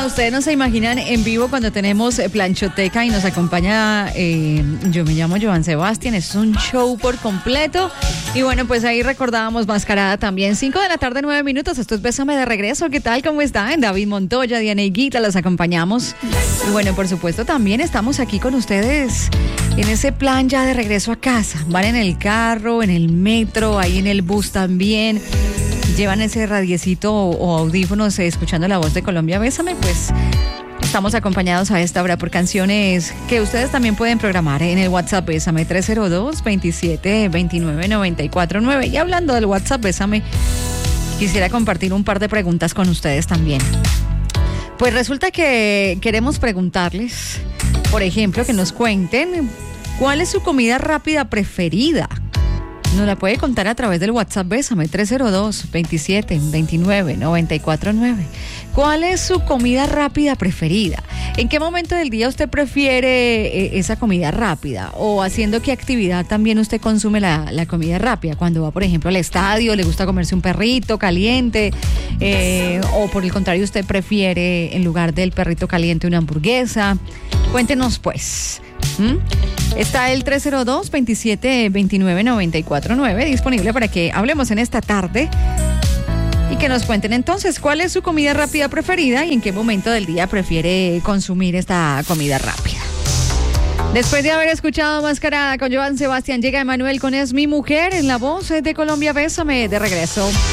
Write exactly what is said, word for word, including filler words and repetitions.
Ustedes no se imaginan en vivo cuando tenemos Planchoteca y nos acompaña, eh, yo me llamo Joan Sebastián, es un show por completo. Y bueno, pues ahí recordábamos Mascarada también. cinco de la tarde, nueve minutos, esto es Bésame de regreso. ¿Qué tal? ¿Cómo están? David Montoya, Diana Higuita, los acompañamos. Y bueno, por supuesto también estamos aquí con ustedes en ese plan ya de regreso a casa. Van en el carro, en el metro, ahí en el bus también. Llevan ese radiecito o, o audífonos eh, escuchando la voz de Colombia Bésame, pues estamos acompañados a esta hora por canciones que ustedes también pueden programar en el WhatsApp Bésame tres cero dos, veintisiete, veintinueve, noventa y cuatro nueve. Y hablando del WhatsApp Bésame, quisiera compartir un par de preguntas con ustedes también. Pues resulta que queremos preguntarles, por ejemplo, que nos cuenten cuál es su comida rápida preferida. Nos la puede contar a través del WhatsApp Bésame tres cero dos, veintisiete, veintinueve, noventa y cuatro nueve. ¿Cuál es su comida rápida preferida? ¿En qué momento del día usted prefiere eh, esa comida rápida? ¿O haciendo qué actividad también usted consume la, la comida rápida? Cuando va, por ejemplo, al estadio, le gusta comerse un perrito caliente, eh, o por el contrario, usted prefiere en lugar del perrito caliente una hamburguesa. Cuéntenos pues. ¿Mm? Está el tres cero dos, veintisiete, veintinueve, noventa y cuatro nueve disponible para que hablemos en esta tarde y que nos cuenten entonces cuál es su comida rápida preferida y en qué momento del día prefiere consumir esta comida rápida. Después de haber escuchado Mascarada con Joan Sebastián, llega Emanuel con Es mi mujer en la voz de Colombia Bésame. De regreso.